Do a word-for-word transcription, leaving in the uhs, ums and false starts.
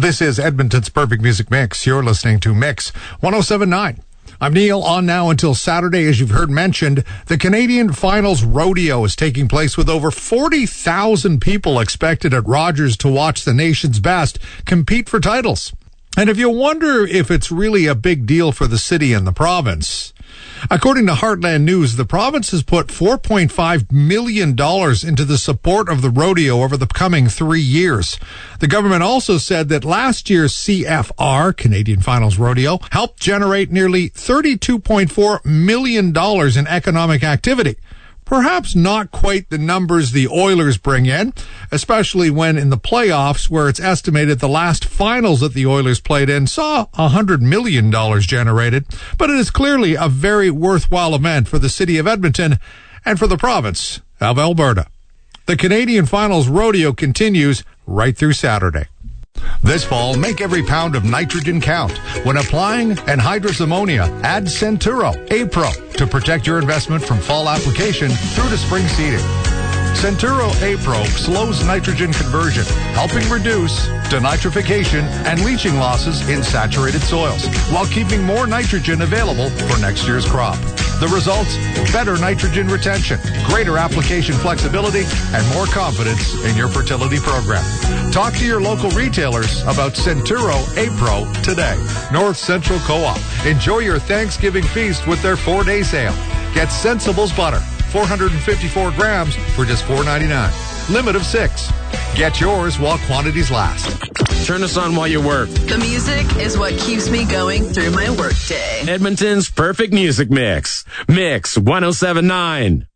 This is Edmonton's Perfect Music Mix. You're listening to Mix one oh seven point nine. I'm Neil, on now until Saturday. As you've heard mentioned, the Canadian Finals Rodeo is taking place with over forty thousand people expected at Rogers to watch the nation's best compete for titles. And if you wonder if it's really a big deal for the city and the province, according to Heartland News, the province has put four point five million dollars into the support of the rodeo over the coming three years. The government also said that last year's C F R, Canadian Finals Rodeo, helped generate nearly thirty-two point four million dollars in economic activity. Perhaps not quite the numbers the Oilers bring in, especially when in the playoffs, where it's estimated the last finals that the Oilers played in saw one hundred million dollars generated. But it is clearly a very worthwhile event for the city of Edmonton and for the province of Alberta. The Canadian Finals Rodeo continues right through Saturday. This fall, make every pound of nitrogen count. When applying anhydrous ammonia, add Centuro A-Pro to protect your investment from fall application through to spring seeding. Centuro A-Pro slows nitrogen conversion, helping reduce denitrification and leaching losses in saturated soils, while keeping more nitrogen available for next year's crop. The results? Better nitrogen retention, greater application flexibility, and more confidence in your fertility program. Talk to your local retailers about Centuro A-Pro today. North Central Co-op. Enjoy your Thanksgiving feast with their four-day sale. Get Sensible's butter, four hundred fifty-four grams for just four ninety-nine. Limit of six. Get yours while quantities last. Turn us on while you work. The music is what keeps me going through my workday. Edmonton's Perfect Music Mix. Mix one oh seven point nine.